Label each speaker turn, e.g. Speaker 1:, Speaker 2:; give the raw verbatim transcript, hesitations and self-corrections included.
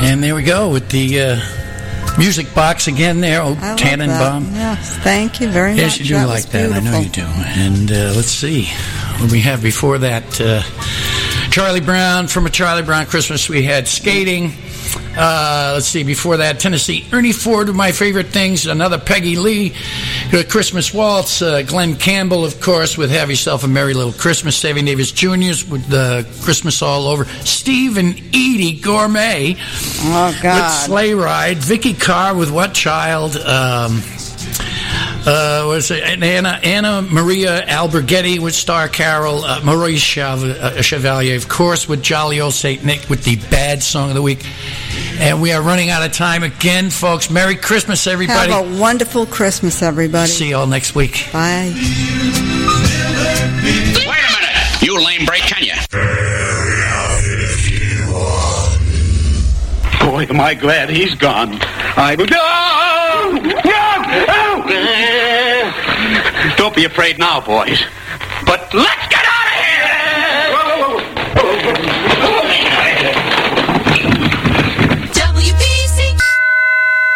Speaker 1: And there we go with the uh, music box again there, oh, Tannenbaum.
Speaker 2: Yes, thank you very
Speaker 1: yes,
Speaker 2: much.
Speaker 1: Yes, you do
Speaker 2: that
Speaker 1: like that. I know you do. And uh, let's see what we have before that. Uh, Charlie Brown, from A Charlie Brown Christmas, we had Skating. Uh, let's see, before that, Tennessee, Ernie Ford, my favorite things, another Peggy Lee, Christmas Waltz, uh, Glenn Campbell, of course, with Have Yourself a Merry Little Christmas, Sammy Davis Junior's with uh, Christmas All Over, Steve and Edie Gourmet,
Speaker 2: oh, God.
Speaker 1: with Sleigh Ride, Vicky Carr with What Child, um... Uh, what is it? Anna, Anna Maria Alberghetti with Star Carol, uh, Maurice Chevalier, of course, with Jolly Old Saint Nick with the Bad Song of the Week. And we are running out of time again, folks. Merry Christmas, everybody.
Speaker 2: Have a wonderful Christmas, everybody.
Speaker 1: See you all next week.
Speaker 2: Bye.
Speaker 3: Wait a minute, you lame break, can you?
Speaker 4: Boy, am I glad he's gone. I... No! No! No! Don't be afraid now, boys. But let's get